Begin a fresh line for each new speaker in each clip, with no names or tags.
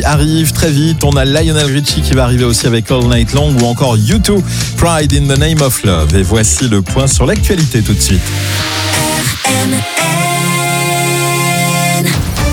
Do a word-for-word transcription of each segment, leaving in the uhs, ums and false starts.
Arrive très vite, on a Lionel Richie qui va arriver aussi avec All Night Long ou encore U deux, Pride in the Name of Love. Et voici le point sur l'actualité tout de suite.
R M N.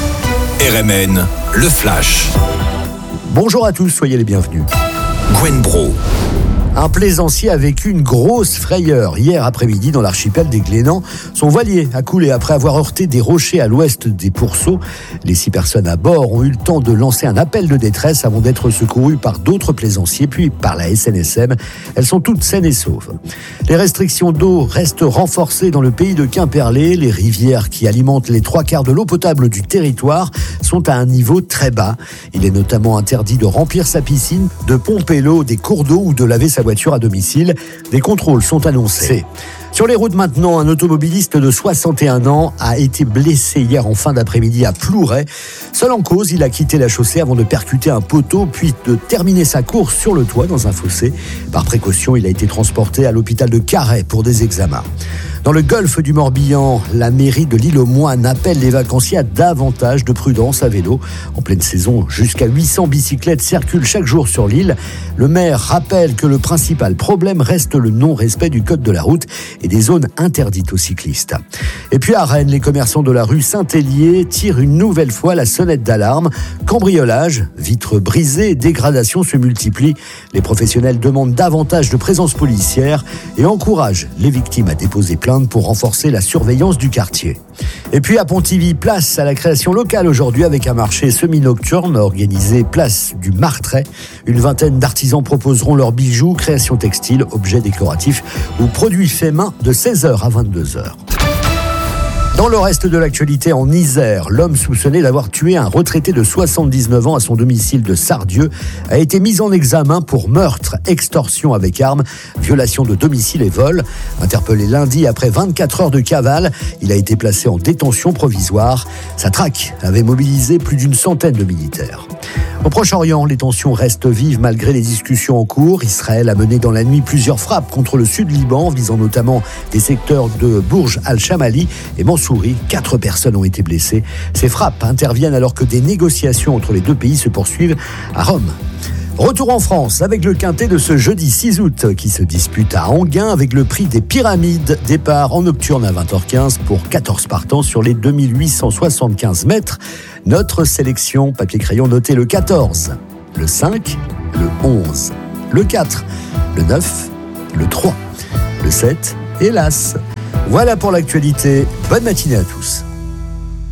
R M N, le Flash.
Bonjour à tous, soyez les bienvenus.
Gwen Bro.
Un plaisancier a vécu une grosse frayeur hier après-midi dans l'archipel des Glénans. Son voilier a coulé après avoir heurté des rochers à l'ouest des Pourceaux. Les six personnes à bord ont eu le temps de lancer un appel de détresse avant d'être secourues par d'autres plaisanciers, puis par la S N S M. Elles sont toutes saines et sauves. Les restrictions d'eau restent renforcées dans le pays de Quimperlé. Les rivières qui alimentent les trois quarts de l'eau potable du territoire sont à un niveau très bas. Il est notamment interdit de remplir sa piscine, de pomper l'eau des cours d'eau ou de laver sa voiture à domicile. Des contrôles sont annoncés. Sur les routes maintenant, un automobiliste de soixante et un ans a été blessé hier en fin d'après-midi à Plouray. Seul en cause, il a quitté la chaussée avant de percuter un poteau puis de terminer sa course sur le toit dans un fossé. Par précaution, il a été transporté à l'hôpital de Carhaix pour des examens. Dans le golfe du Morbihan, la mairie de l'île aux Moines appelle les vacanciers à davantage de prudence à vélo. En pleine saison, jusqu'à huit cents bicyclettes circulent chaque jour sur l'île. Le maire rappelle que le principal problème reste le non-respect du code de la route et des zones interdites aux cyclistes. Et puis à Rennes, les commerçants de la rue Saint-Hélier tirent une nouvelle fois la sonnette d'alarme. Cambriolage, vitres brisées, dégradation se multiplient. Les professionnels demandent davantage de présence policière et encouragent les victimes à déposer plainte pour renforcer la surveillance du quartier. Et puis à Pontivy, place à la création locale aujourd'hui avec un marché semi-nocturne organisé place du Martret. Une vingtaine d'artisans proposeront leurs bijoux, créations textiles, objets décoratifs ou produits faits main de seize heures à vingt-deux heures. Dans le reste de l'actualité, en Isère, l'homme soupçonné d'avoir tué un retraité de soixante-dix-neuf ans à son domicile de Sardieu a été mis en examen pour meurtre, extorsion avec arme, violation de domicile et vol. Interpellé lundi après vingt-quatre heures de cavale, il a été placé en détention provisoire. Sa traque avait mobilisé plus d'une centaine de militaires. Au Proche-Orient, les tensions restent vives malgré les discussions en cours. Israël a mené dans la nuit plusieurs frappes contre le sud Liban, visant notamment des secteurs de Bourj al-Chamali et Mansouri. Quatre personnes ont été blessées. Ces frappes interviennent alors que des négociations entre les deux pays se poursuivent à Rome. Retour en France avec le quintet de ce jeudi six août qui se dispute à Enghien avec le prix des Pyramides. Départ en nocturne à vingt heures quinze pour quatorze partants sur les deux mille huit cent soixante-quinze mètres. Notre sélection, papier-crayon, noté le quatorze, le cinq, le onze, le quatre, le neuf, le trois, le sept et l'As. Voilà pour l'actualité. Bonne matinée à tous.